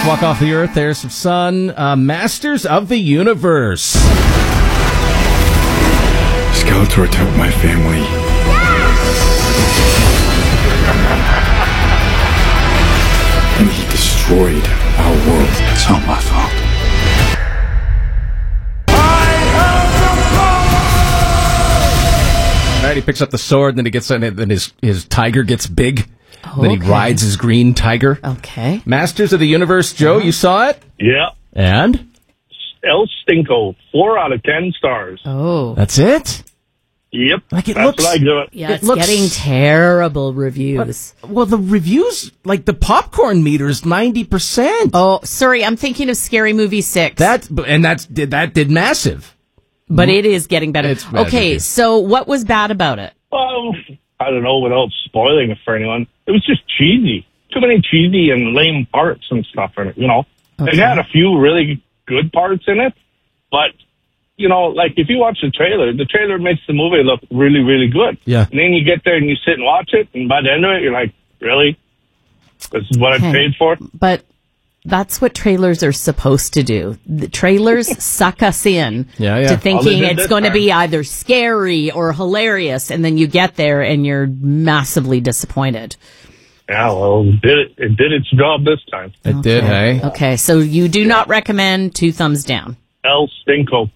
walk off the earth. There's some sun. Masters of the Universe. Skeletor took my family. And he destroyed our world. It's not my fault. All right, he picks up the sword, and then he gets, and then his tiger gets big. Okay. Then he rides his green tiger. Okay. Masters of the Universe, Joe, you saw it? Yeah. And? El Stinko, 4 out of 10 stars. Oh. That's it? Yep. Like, it that's looks- what I do it. Yeah, It it's looks- getting terrible reviews. Well, the reviews, like the popcorn meter is 90%. Oh, sorry, I'm thinking of Scary Movie 6. That did massive. But it is getting better. It's better, Okay, yeah. so what was bad about it? Well, I don't know without spoiling it for anyone. It was just cheesy. Too many cheesy and lame parts and stuff in it, you know. Okay. It had a few really good parts in it, but, you know, like if you watch the trailer makes the movie look really, really good. Yeah. And then you get there and you sit and watch it, and by the end of it, you're like, really? This is what I paid for? But that's what trailers are supposed to do. The trailers suck us in Yeah. to thinking Well, they did it's this going to time. be either scary or hilarious, and then you get there and you're massively disappointed. Yeah, well, it did its job this time. It did, hey? Okay, so you do not recommend 2 thumbs down. El Stinko.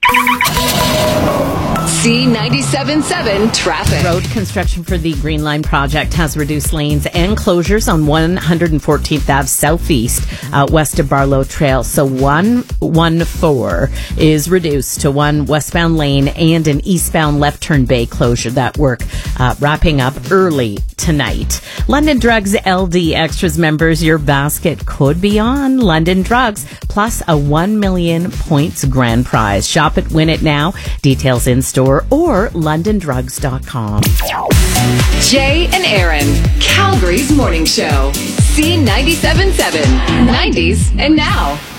C97.7 traffic. Road construction for the Green Line project has reduced lanes and closures on 114th Ave Southeast, west of Barlow Trail. So 114 is reduced to 1 westbound lane and an eastbound left turn bay closure. That work wrapping up early tonight. London Drugs LD Extras members, your basket could be on London Drugs, plus a 1 million points grand prize. Shop it, win it now. Details in store or londondrugs.com. Jay and Aaron, Calgary's morning show. C97.7, 90s and now.